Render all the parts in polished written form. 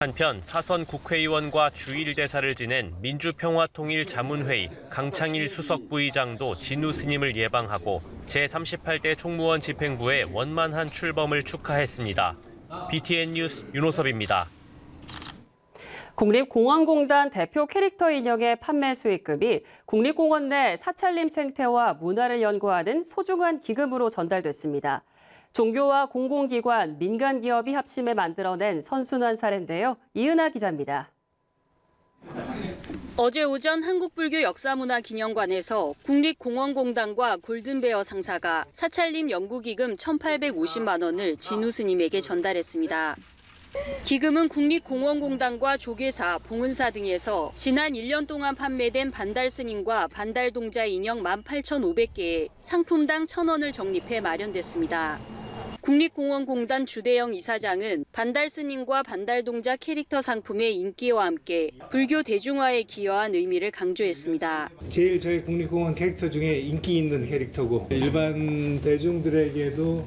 한편 사선 국회의원과 주일 대사를 지낸 민주평화통일자문회의 강창일 수석부의장도 진우 스님을 예방하고 제38대 총무원 집행부의 원만한 출범을 축하했습니다. BTN 뉴스 윤호섭입니다. 국립공원공단 대표 캐릭터 인형의 판매 수익금이 국립공원 내 사찰림 생태와 문화를 연구하는 소중한 기금으로 전달됐습니다. 종교와 공공기관, 민간기업이 합심해 만들어낸 선순환 사례인데요. 이은하 기자입니다. 어제 오전 한국불교역사문화기념관에서 국립공원공단과 골든베어 상사가 사찰림 연구기금 1,850만 원을 진우 스님에게 전달했습니다. 기금은 국립공원공단과 조계사, 봉은사 등에서 지난 1년 동안 판매된 반달 스님과 반달 동자 인형 18,500개에 상품당 1,000원을 적립해 마련됐습니다. 국립공원공단 주대영 이사장은 반달 스님과 반달 동자 캐릭터 상품의 인기와 함께 불교 대중화에 기여한 의미를 강조했습니다. 제일 저희 국립공원 캐릭터 중에 인기 있는 캐릭터고 일반 대중들에게도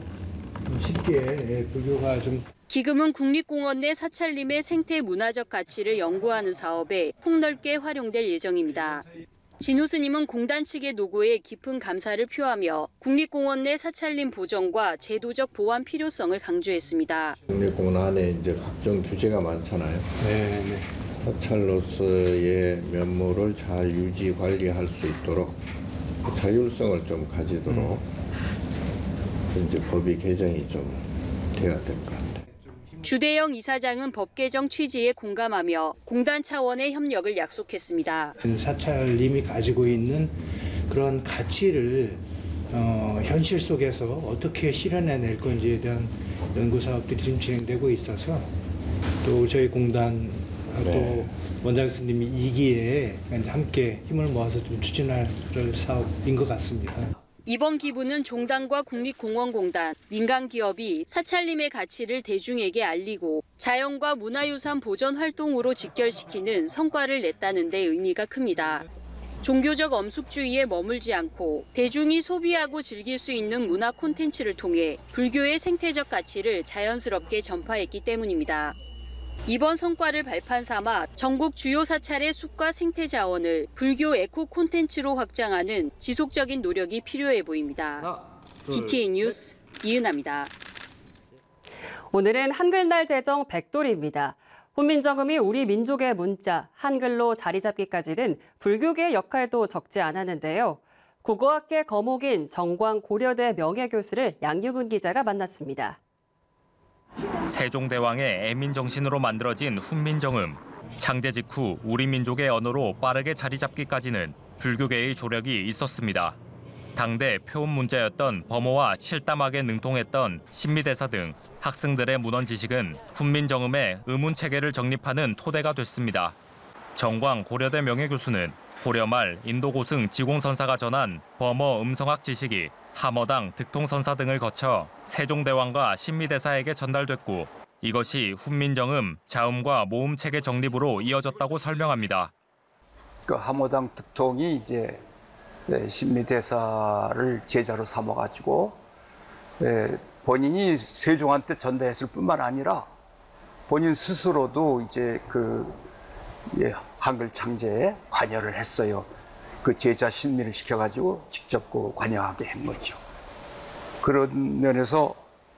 쉽게 불교가 좀 기금은 국립공원 내 사찰림의 생태 문화적 가치를 연구하는 사업에 폭넓게 활용될 예정입니다. 진우 스님은 공단 측의 노고에 깊은 감사를 표하며 국립공원 내 사찰림 보존과 제도적 보완 필요성을 강조했습니다. 국립공원 안에 이제 각종 규제가 많잖아요. 네. 사찰로서의 면모를 잘 유지 관리할 수 있도록 자율성을 좀 가지도록 이제 법이 개정이 좀 돼야 될 것 같아요. 주대영 이사장은 법 개정 취지에 공감하며 공단 차원의 협력을 약속했습니다. 사찰림이 가지고 있는 그런 가치를 현실 속에서 어떻게 실현해낼 건지에 대한 연구 사업들이 지금 진행되고 있어서 또 저희 공단 또 원장 스님이 2기에 함께 힘을 모아서 좀 추진할 사업인 것 같습니다. 이번 기부는 종단과 국립공원공단, 민간기업이 사찰림의 가치를 대중에게 알리고 자연과 문화유산 보존 활동으로 직결시키는 성과를 냈다는 데 의미가 큽니다. 종교적 엄숙주의에 머물지 않고 대중이 소비하고 즐길 수 있는 문화 콘텐츠를 통해 불교의 생태적 가치를 자연스럽게 전파했기 때문입니다. 이번 성과를 발판 삼아 전국 주요 사찰의 숲과 생태 자원을 불교 에코 콘텐츠로 확장하는 지속적인 노력이 필요해 보입니다. BTN 뉴스 이은하입니다. 오늘은 한글날 제정 100돌입니다. 훈민정음이 우리 민족의 문자, 한글로 자리 잡기까지는 불교계의 역할도 적지 않았는데요. 국어학계 거목인 정광 고려대 명예교수를 양유근 기자가 만났습니다. 세종대왕의 애민정신으로 만들어진 훈민정음. 창제 직후 우리 민족의 언어로 빠르게 자리 잡기까지는 불교계의 조력이 있었습니다. 당대 표본 문자였던 범어와 실담학에 능통했던 신미대사 등 학생들의 문헌 지식은 훈민정음의 의문체계를 정립하는 토대가 됐습니다. 정광 고려대 명예교수는 고려 말 인도 고승 지공선사가 전한 범어 음성학 지식이 함어당 득통선사 등을 거쳐 세종대왕과 신미대사에게 전달됐고 이것이 훈민정음 자음과 모음체계 정립으로 이어졌다고 설명합니다. 그 함어당 득통이 이제 신미대사를 제자로 삼아가지고 본인이 세종한테 전달했을 뿐만 아니라 본인 스스로도 이제 한글 창제에 관여를 했어요. 그 제자 신미를 시켜가지고 직접 관여하게 한 거죠. 그런 면에서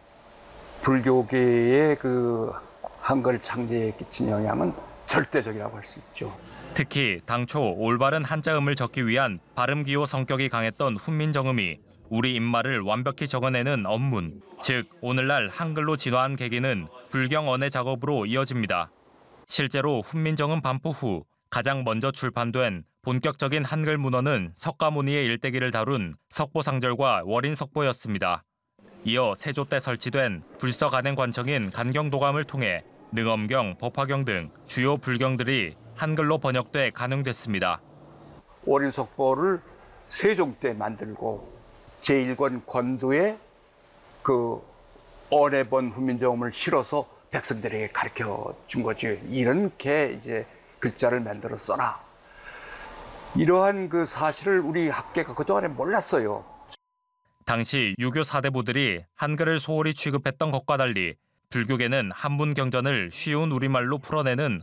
불교계의 한글 창제에 끼친 영향은 절대적이라고 할 수 있죠. 특히 당초 올바른 한자음을 적기 위한 발음기호 성격이 강했던 훈민정음이 우리 입말을 완벽히 적어내는 언문, 즉 오늘날 한글로 진화한 계기는 불경 언해 작업으로 이어집니다. 실제로 훈민정음 반포 후 가장 먼저 출판된 본격적인 한글 문헌은 석가모니의 일대기를 다룬 석보상절과 월인석보였습니다. 이어 세조 때 설치된 불서간행관청인 간경도감을 통해 능엄경, 법화경 등 주요 불경들이 한글로 번역돼 간응됐습니다. 월인석보를 세종 때 만들고 제1권 권두에 언해본 훈민정음을 실어서 백성들에게 가르쳐 준 거죠. 이렇게 이제 글자를 만들어 써라. 이러한 사실을 우리 학계가 그동안에 몰랐어요. 당시 유교 사대부들이 한글을 소홀히 취급했던 것과 달리 불교계는 한문 경전을 쉬운 우리말로 풀어내는